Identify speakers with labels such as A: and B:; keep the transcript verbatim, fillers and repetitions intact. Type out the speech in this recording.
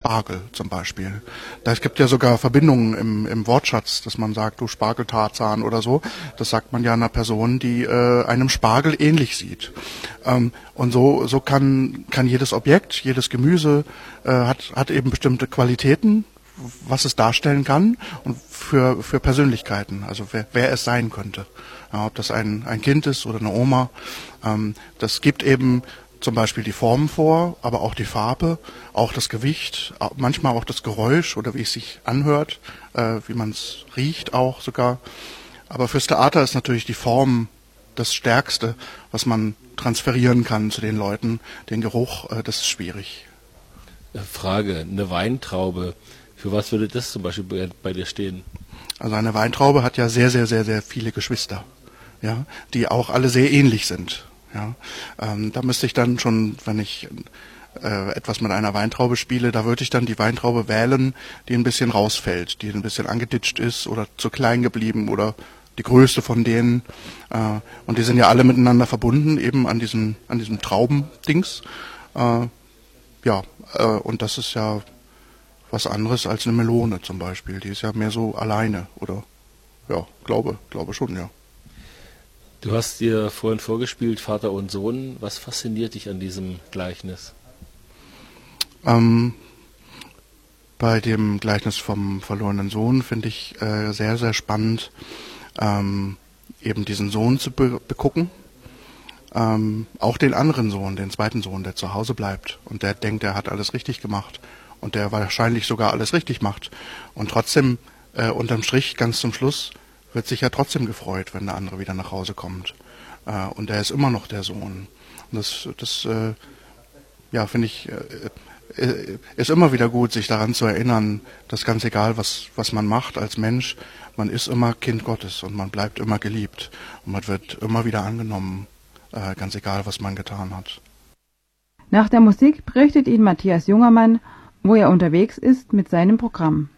A: Spargel zum Beispiel. Da es gibt ja sogar Verbindungen im, im Wortschatz, dass man sagt, du Spargeltarzan oder so. Das sagt man ja einer Person, die äh, einem Spargel ähnlich sieht. Ähm, und so so kann kann jedes Objekt, jedes Gemüse äh, hat hat eben bestimmte Qualitäten, was es darstellen kann und für für Persönlichkeiten, also wer, wer es sein könnte. Ja, ob das ein ein Kind ist oder eine Oma. Ähm, das gibt eben zum Beispiel die Form vor, aber auch die Farbe, auch das Gewicht, manchmal auch das Geräusch oder wie es sich anhört, äh, wie man es riecht auch sogar. Aber fürs Theater ist natürlich die Form das Stärkste, was man transferieren kann zu den Leuten. Den Geruch, äh, das ist schwierig.
B: Frage, eine Weintraube, für was würde das zum Beispiel bei, bei dir stehen?
A: Also eine Weintraube hat ja sehr, sehr, sehr, sehr viele Geschwister, ja, die auch alle sehr ähnlich sind. Ja, ähm, da müsste ich dann schon, wenn ich äh, etwas mit einer Weintraube spiele, da würde ich dann die Weintraube wählen, die ein bisschen rausfällt, die ein bisschen angeditscht ist oder zu klein geblieben oder die größte von denen. Äh, und die sind ja alle miteinander verbunden, eben an diesem, an diesem Traubendings. Äh, ja, äh, und das ist ja was anderes als eine Melone zum Beispiel. Die ist ja mehr so alleine, oder? Ja, glaube, glaube schon, ja.
B: Du hast dir vorhin vorgespielt, Vater und Sohn. Was fasziniert dich an diesem Gleichnis?
A: Ähm, bei dem Gleichnis vom verlorenen Sohn finde ich äh, sehr, sehr spannend, ähm, eben diesen Sohn zu be begucken. Ähm, auch den anderen Sohn, den zweiten Sohn, der zu Hause bleibt und der denkt, er hat alles richtig gemacht und der wahrscheinlich sogar alles richtig macht. Und trotzdem, äh, unterm Strich, ganz zum Schluss, wird sich ja trotzdem gefreut, wenn der andere wieder nach Hause kommt. Äh, und er ist immer noch der Sohn. Und das, das äh, ja, finde ich, äh, äh, ist immer wieder gut, sich daran zu erinnern, dass ganz egal, was, was man macht als Mensch, man ist immer Kind Gottes und man bleibt immer geliebt. Und man wird immer wieder angenommen, äh, ganz egal, was man getan hat.
C: Nach der Musik berichtet Ihnen Matthias Jungermann, wo er unterwegs ist mit seinem Programm.